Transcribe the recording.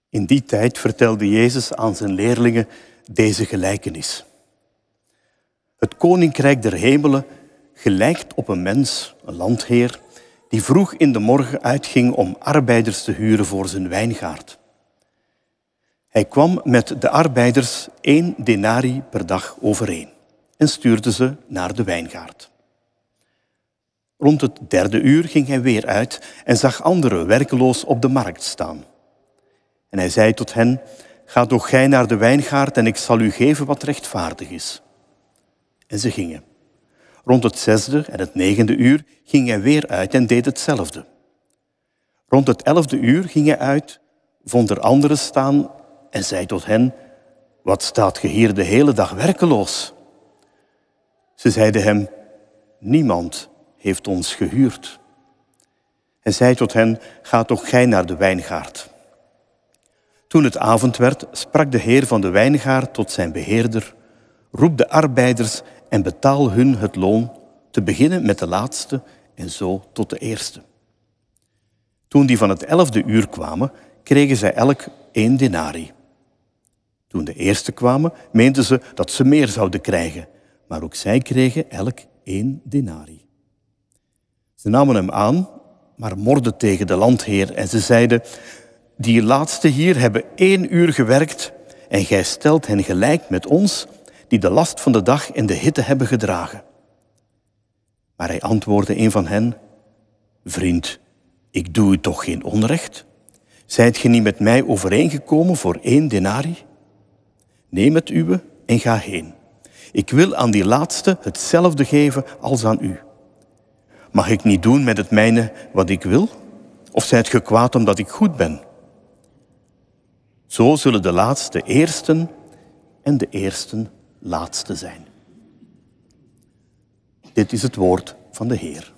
In die tijd vertelde Jezus aan zijn leerlingen deze gelijkenis. Het koninkrijk der hemelen gelijkt op een mens, een landheer, die vroeg in de morgen uitging om arbeiders te huren voor zijn wijngaard. Hij kwam met de arbeiders 1 denarii per dag overeen en stuurde ze naar de wijngaard. Rond het 3e uur ging hij weer uit en zag anderen werkeloos op de markt staan. En hij zei tot hen: ga toch gij naar de wijngaard en ik zal u geven wat rechtvaardig is. En ze gingen. Rond het 6e en het 9e uur ging hij weer uit en deed hetzelfde. Rond het 11e uur ging hij uit, vond er anderen staan en zei tot hen: wat staat ge hier de hele dag werkeloos? Ze zeiden hem: niemand heeft ons gehuurd. Hij zei tot hen: ga toch gij naar de wijngaard. Toen het avond werd, sprak de heer van de wijngaard tot zijn beheerder: roep de arbeiders en betaal hun het loon, te beginnen met de laatste en zo tot de eerste. Toen die van het 11e uur kwamen, kregen zij elk 1 denarii. Toen de eerste kwamen, meenden ze dat ze meer zouden krijgen, maar ook zij kregen elk 1 denarii. Ze namen hem aan, maar morden tegen de landheer en ze zeiden: die laatste hier hebben 1 uur gewerkt en gij stelt hen gelijk met ons, die de last van de dag in de hitte hebben gedragen. Maar hij antwoordde een van hen: vriend, ik doe u toch geen onrecht? Zijt ge niet met mij overeengekomen voor 1 denarii? Neem het uwe en ga heen. Ik wil aan die laatste hetzelfde geven als aan u. Mag ik niet doen met het mijne wat ik wil? Of zijt ge kwaad omdat ik goed ben? Zo zullen de laatste eersten en de eersten laatste zijn. Dit is het woord van de Heer.